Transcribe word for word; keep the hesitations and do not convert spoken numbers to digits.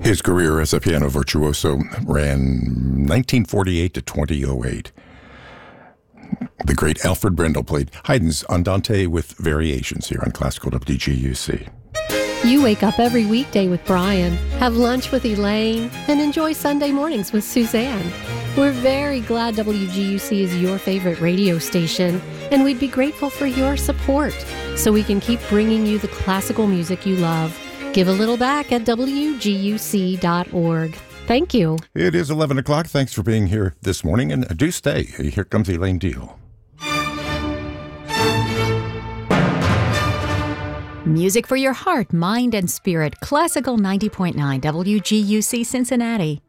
His career as a piano virtuoso ran nineteen forty-eight to twenty oh eight. The great Alfred Brendel played Haydn's Andante with variations here on Classical W G U C. You wake up every weekday with Brian, have lunch with Elaine, and enjoy Sunday mornings with Suzanne. We're very glad W G U C is your favorite radio station, and we'd be grateful for your support so we can keep bringing you the classical music you love. Give a little back at W G U C dot org. Thank you. It is eleven o'clock. Thanks for being here this morning, and do stay. Here comes Elaine Deal. Music for your heart, mind, and spirit. Classical ninety point nine W G U C Cincinnati.